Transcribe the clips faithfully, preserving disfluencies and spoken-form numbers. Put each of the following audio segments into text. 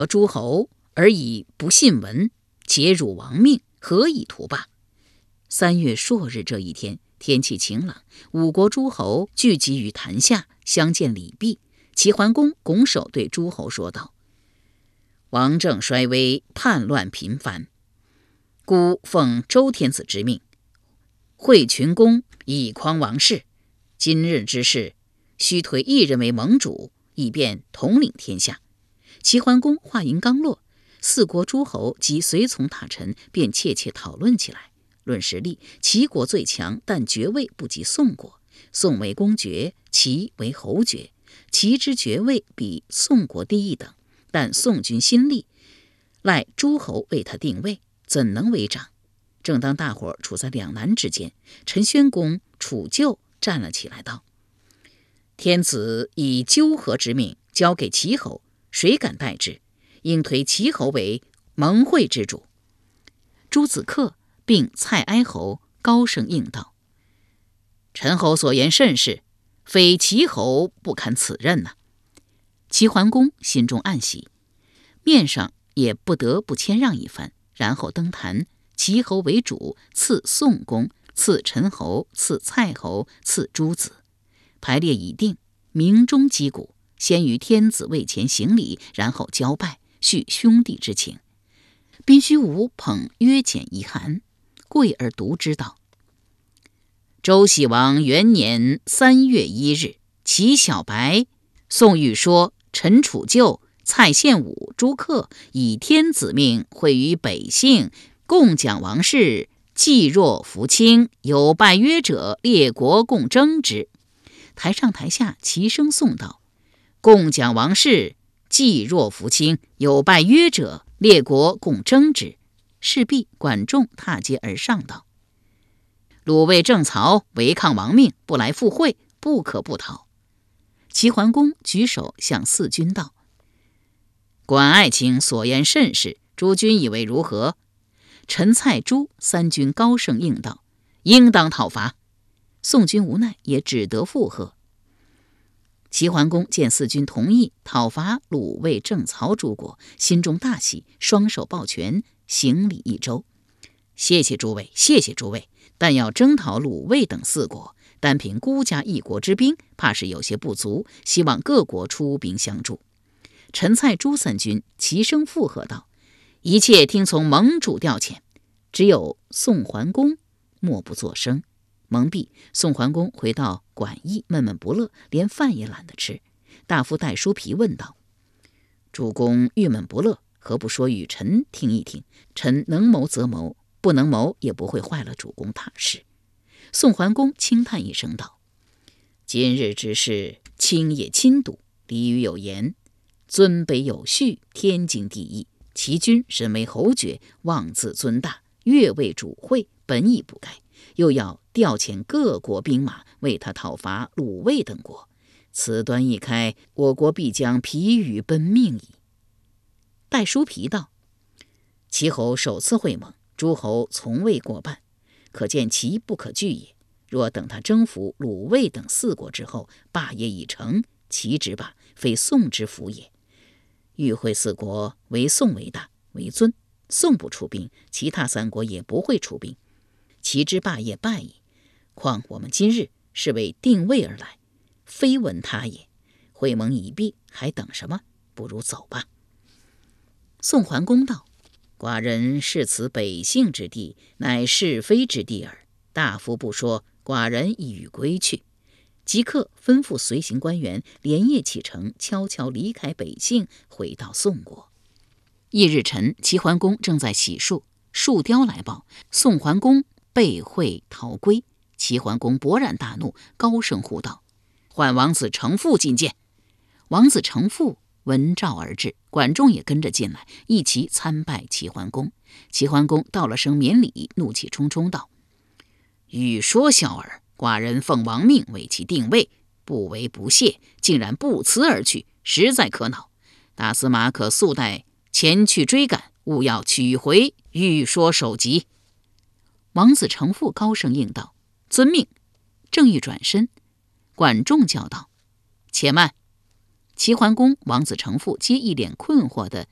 诸侯，而以不信闻，劫辱亡命，何以图罢？三月朔日这一天，天气晴朗，五国诸侯聚集于坛下，相见礼毕。齐桓公拱手对诸侯说道：王政衰微，叛乱频繁，孤奉周天子之命，会群公以匡王室。今日之事，须推一人为盟主，以便统领天下。齐桓公话音刚落，四国诸侯及随从大臣便切切讨论起来。论实力，齐国最强，但爵位不及宋国。宋为公爵，齐为侯爵。齐之爵位比宋国低一等，但宋军新立，赖诸侯为他定位，怎能为长？正当大伙处在两难之间，陈宣公楚臼站了起来，道：天子以纠合之命交给齐侯，谁敢代之？应推齐侯为盟会之主。朱子克并蔡哀侯高声应道：陈侯所言甚是，非齐侯不堪此任呐、啊。齐桓公心中暗喜，面上也不得不谦让一番，然后登坛，齐侯为主，次宋公，次陈侯，次蔡侯，次朱子。排列已定，鸣钟击鼓，先于天子位前行礼，然后交拜，叙兄弟之情。宾虚无捧约简一函，贵而读之道：周喜王元年三月一日，齐小白、宋玉说、陈楚臼、蔡献武、朱克以天子命会于北姓，共讲王室，既若服卿，有拜约者，列国共争之。台上台下齐声颂道：共讲王室，既若服卿，有拜约者，列国共争之。事毕，管仲踏阶而上道：鲁卫正曹违抗王命，不来赴会，不可不讨。齐桓公举手向四军道：管爱卿所言甚是，诸君以为如何？陈蔡朱三军高声应道：应当讨伐。宋军无奈，也只得附和。齐桓公见四军同意讨伐鲁卫郑曹诸国，心中大喜，双手抱拳，行礼一周：谢谢诸位，谢谢诸位，但要征讨鲁卫等四国，单凭孤家一国之兵，怕是有些不足，希望各国出兵相助。陈蔡朱三军齐声附和道：一切听从盟主调遣。只有宋桓公默不作声。蒙蔽，宋桓公回到馆驿，闷闷不乐，连饭也懒得吃。大夫戴叔皮问道：主公郁闷不乐，何不说与臣听一听？臣能谋则谋，不能谋也不会坏了主公大事。宋桓公轻叹一声道：今日之事，卿也亲睹。俚语有言：尊卑有序，天经地义。齐军身为侯爵，妄自尊大，越位主会，本已不该，又要调遣各国兵马为他讨伐鲁卫等国，此端一开，我国必将疲于奔命矣。戴叔皮道：齐侯首次会盟，诸侯从未过半，可见其不可拒也。若等他征服鲁卫等四国之后，霸业已成，齐之霸，非宋之福也。与会四国，唯宋为大为尊，宋不出兵，其他三国也不会出兵，齐之霸业败矣。况我们今日是为定位而来，非闻他也。会盟已毕，还等什么？不如走吧。宋桓公道：寡人视此北姓之地，乃是非之地耳。大夫不说，寡人已欲归去。即刻吩咐随行官员连夜启程，悄悄离开北姓，回到宋国。翌日晨，齐桓公正在洗漱，树雕来报宋桓公被会逃归。齐桓公勃然大怒，高声呼道：唤王子成父觐见。王子成父闻召而至，管仲也跟着进来，一齐参拜齐桓公。齐桓公道了声免礼，怒气冲冲道：欲说小儿，寡人奉王命为其定位，不为不谢，竟然不辞而去，实在可恼。大司马可速带前去追赶，务要取回欲说首级。王子成父高声应道：遵命。正欲转身，管仲叫道：且慢。齐桓公、王子成父皆一脸困惑地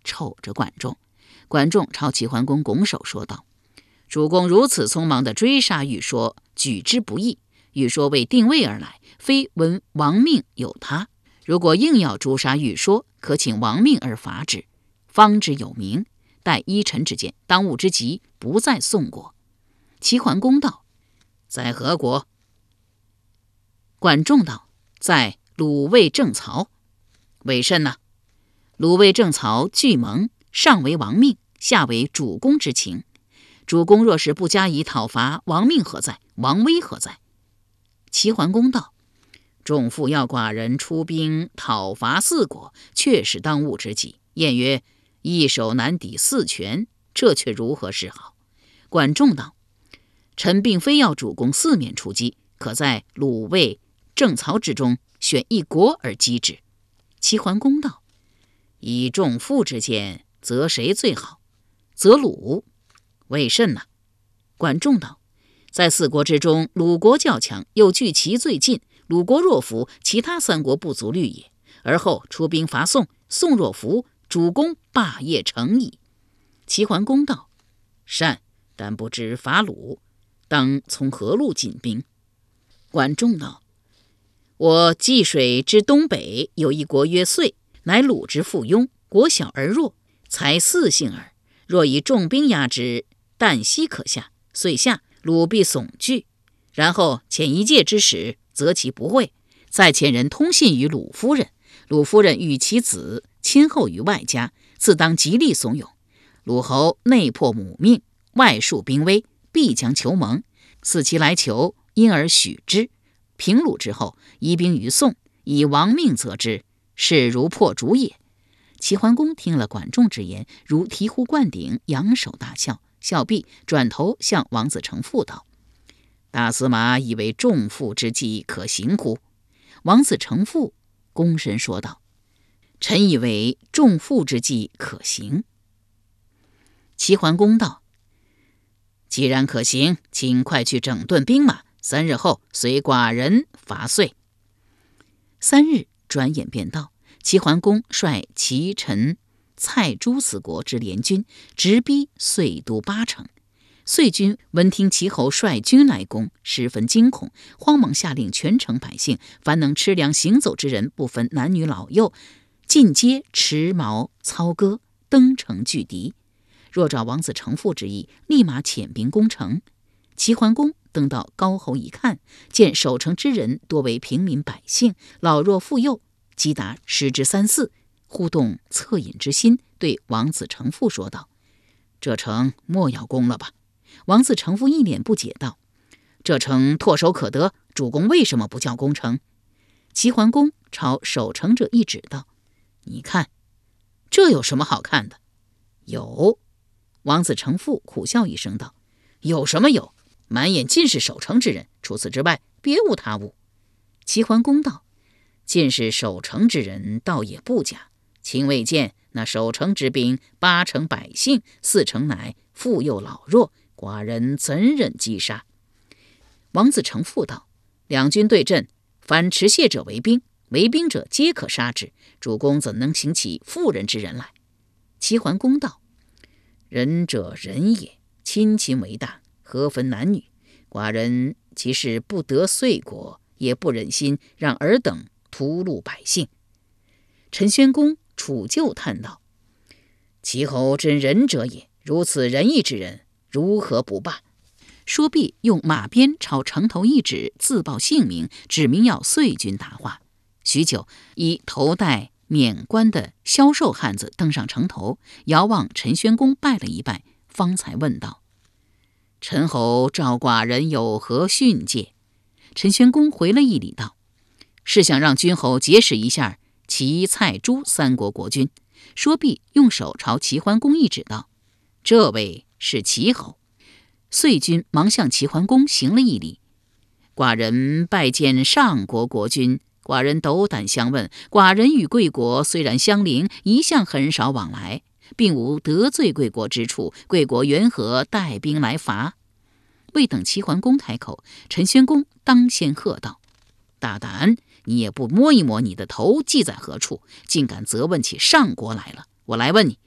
瞅着管仲。管仲朝齐桓公拱手说道：主公如此匆忙地追杀欲说，举之不义。欲说为定位而来，非闻王命有他。如果硬要诛杀欲说，可请王命而伐之，方之有名。待依臣之见，当务之急，不在宋国。齐桓公道：在何国？管仲道：在鲁卫郑曹。为甚呢？鲁卫郑曹俱盟，上为王命，下为主公之情。主公若是不加以讨伐，王命何在？王威何在？齐桓公道：仲父要寡人出兵讨伐四国，确是当务之急。谚曰：一手难抵四拳，这却如何是好？管仲道：臣并非要主公四面出击，可在鲁卫郑曹之中选一国而击之。齐桓公道：以仲父之见，则谁最好？则鲁。为甚呢？管仲道：在四国之中，鲁国较强，又距齐最近。鲁国若服，其他三国不足虑也。而后出兵伐宋，宋若服，主公霸业成矣。齐桓公道：善，但不知伐鲁，当从何路进兵？管仲道：我济水之东北有一国曰遂，乃鲁之附庸，国小而弱，才四姓耳。若以重兵压之，旦夕可下。遂下，鲁必悚惧，然后遣一介之使，责其不会，再遣人通信于鲁夫人。鲁夫人与其子亲厚于外家，自当极力怂恿。鲁侯内破母命，外树兵威，必将求盟。似其来求，因而许之。平鲁之后，移兵于宋，以王命责之，是如破竹也。齐桓公听了管仲之言，如醍醐灌顶，仰首大笑。笑毕，转头向王子成父道：大司马以为仲父之计可行乎？王子成父躬身说道：臣以为仲父之计可行。齐桓公道：既然可行，请快去整顿兵马，三日后随寡人伐遂。三日转眼便到，齐桓公率齐陈蔡诸四国之联军，直逼遂都八城。遂军闻听齐侯率军来攻，十分惊恐，慌忙下令全城百姓，凡能吃粮行走之人，不分男女老幼，尽皆持矛操戈，登城拒敌。若照王子成父之意，立马遣兵攻城。齐桓公登到高侯一看，见守城之人多为平民百姓，老弱妇幼，击达十之三四，忽动恻隐之心，对王子成父说道：这城莫要攻了吧。王子成父一脸不解道：这城唾手可得，主公为什么不叫攻城？齐桓公朝守城者一指道：你看，这有什么好看的？有。王子成父苦笑一声道：有什么有？满眼尽是守城之人，除此之外别无他物。齐桓公道：尽是守城之人倒也不假，卿未见那守城之兵，八成百姓，四成乃妇幼老弱，寡人怎忍击杀？王子成父道：两军对阵，凡持械者为兵，为兵者皆可杀之，主公怎能请起妇人之人来？齐桓公道：仁者仁也，亲亲为大，何分男女？寡人即使不得遂国，也不忍心让尔等屠戮百姓。陈宣公楚旧叹道：齐侯真仁者也，如此仁义之人，如何不罢？说毕，用马鞭朝城头一指，自报姓名，指明要遂军答话。许久，一头戴冕冠的消瘦汉子登上城头，遥望陈宣公拜了一拜，方才问道：陈侯召寡人有何训诫？陈宣公回了一礼道：是想让君侯结识一下齐蔡诸三国国君。说毕，用手朝齐桓公一指道：这位是齐侯。遂军忙向齐桓公行了一礼：寡人拜见上国国君。寡人斗胆相问，寡人与贵国虽然相邻，一向很少往来，并无得罪贵国之处，贵国缘何带兵来伐？未等齐桓公开口，陈宣公当先喝道：大胆！你也不摸一摸你的头系在何处，竟敢责问起上国来了！我来问你，